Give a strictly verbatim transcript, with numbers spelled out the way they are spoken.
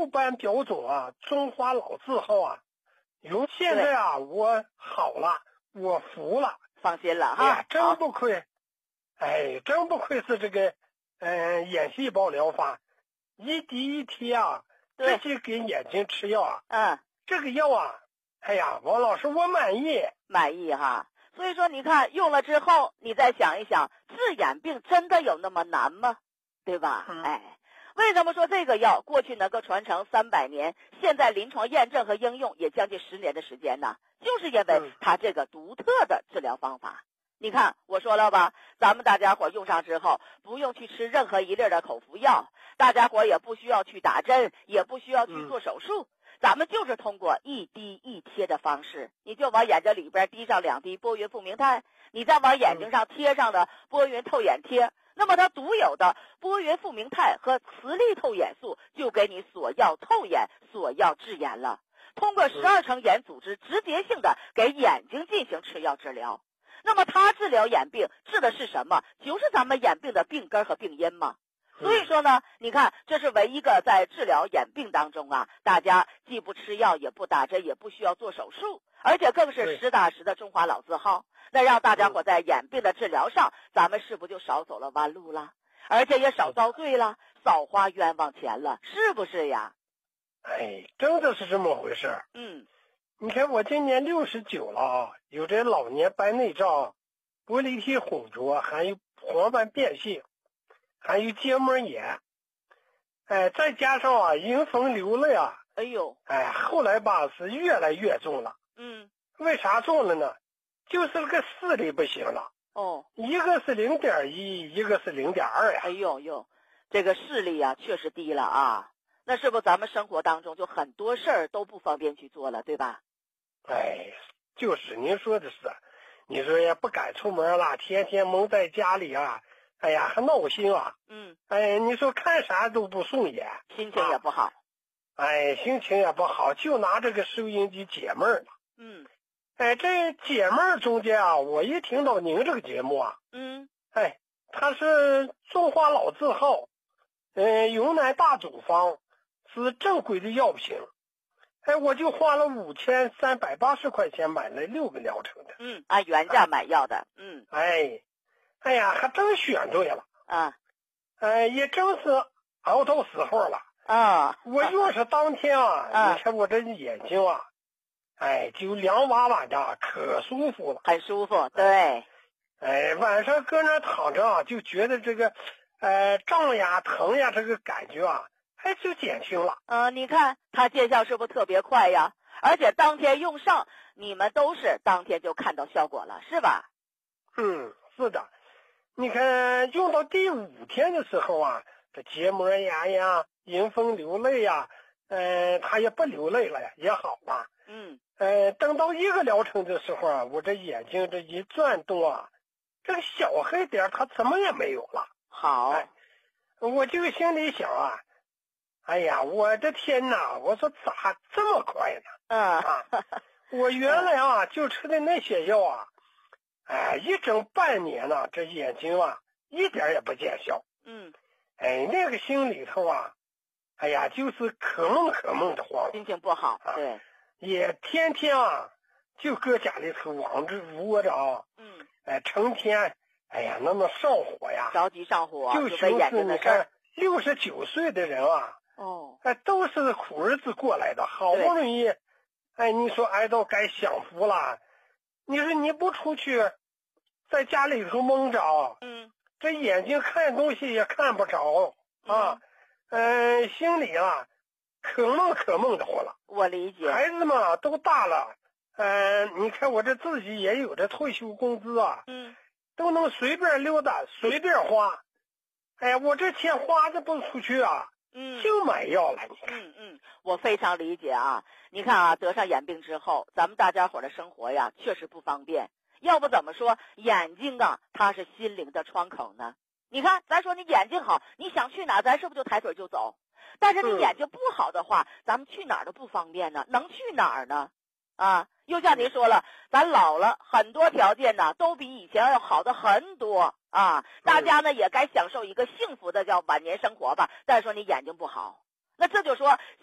六班标种啊，中华老字号啊。哟，现在啊，我好了，我服了， 放心了哈。 哎呀，真不愧，哎，真不愧是这个，嗯、呃，眼细胞疗法，一滴一贴啊，直接给眼睛吃药啊。 嗯， 这个药啊，哎呀，王老师，我满意， 满意哈。所以说，你看用了之后，你再想一想，治眼病真的有那么难吗？对吧？ 嗯、 哎。为什么说这个药过去能够传承三百年，现在临床验证和应用也将近十年的时间呢？就是因为它这个独特的治疗方法。你看我说了吧，咱们大家伙用上之后，不用去吃任何一粒的口服药，大家伙也不需要去打针，也不需要去做手术，咱们就是通过一滴一贴的方式，你就往眼睛里边滴上两滴波云复明肽，你再往眼睛上贴上的波云透眼贴，那么它独有的波云复明肽和磁力透眼素就给你索要透眼、索要治眼了。通过十二层眼组织直接性的给眼睛进行吃药治疗。那么它治疗眼病治的是什么？就是咱们眼病的病根和病因嘛。所以说呢，你看这是唯一个在治疗眼病当中啊，大家既不吃药也不打针也不需要做手术，而且更是实打实的中华老字号。那让大家伙在眼病的治疗上，咱们是不是就少走了弯路了？而且也少遭罪了，少花冤枉钱了，是不是呀？ 哎，真的是这么回事。 嗯， 你看我今年六十九了啊，有这老年白内障、玻璃体混浊，还有黄斑变性，还有结膜炎，哎，再加上啊迎风流泪啊， 哎呦， 哎，后来吧是越来越重了。 嗯， 为啥重了呢？就是那个视力不行了。 哦， 一个是零点一，一个是零点二呀。 哎呦呦，这个视力啊确实低了啊。那是不是咱们生活当中就很多事儿都不方便去做了，对吧？ 哎，就是您说的是，你说也不敢出门了，天天蒙在家里啊，哎呀，还闹心啊。 嗯， 哎，你说看啥都不顺眼， 心情也不好。 啊、哎，心情也不好，就拿这个收音机解闷了。 嗯， 哎，这解闷中间啊，我一听到您这个节目啊， 嗯， 哎，它是中华老字号，呃，云南大主方。是正规的药品，哎，我就花了五千三百八十块钱买了六个疗程的。 嗯，按原价买药的。嗯， 哎，哎呀，还真选对了啊， 哎，也真是熬到时候了啊。 我要是当天啊， 啊你看我这眼睛啊，哎，就凉哇哇的，可舒服了， 很舒服。对， 哎，晚上搁那躺着啊，就觉得这个，呃，胀呀、疼呀，这个感觉啊。哎，就减轻了。 嗯、呃，你看它见效是不是特别快呀？而且当天用上，你们都是当天就看到效果了，是吧？ 嗯，是的。你看用到第五天的时候啊，这结膜炎呀、迎风流泪呀，呃，他也不流泪了呀，也好了。 嗯。 呃，等到一个疗程的时候啊，我这眼睛这一转动啊，这个小黑点它怎么也没有了。 好， 哎，我就心里想啊。哎呀，我的天哪！我说咋这么快呢？ 嗯啊，我原来啊就吃的那些药啊，哎，一整半年呢，这眼睛啊一点也不见效。 嗯， 哎，那个心里头啊，哎呀，就是可梦可梦的慌， 心情不好。 啊、 对， 也天天啊就搁家里头望着窝着啊， 嗯， 哎，成天哎呀那么上火呀， 着急上火， 就为眼睛的事儿。 六十九岁的人啊。 哦， 哎，都是苦日子过来的，好不容易，哎，你说挨到该享福了，你说你不出去，在家里头蒙着， 嗯， 这眼睛看东西也看不着啊，嗯、呃，心里啊，可梦可梦的慌了。 我理解。 孩子们都大了，嗯、呃，你看我这自己也有这退休工资啊， 嗯， 都能随便溜达，随便花，哎，我这钱花的不出去啊。 嗯， 就买药了，你看。 嗯嗯，我非常理解啊。你看啊，得上眼病之后，咱们大家伙的生活呀，确实不方便。要不怎么说眼睛啊，它是心灵的窗口呢？你看，咱说你眼睛好，你想去哪，咱是不是就抬腿就走？但是你眼睛不好的话，咱们去哪儿都不方便呢，能去哪儿呢？啊，又像您说了，咱老了，很多条件呢都比以前要好的很多啊。大家呢也该享受一个幸福的叫晚年生活吧。但是说你眼睛不好，那这就说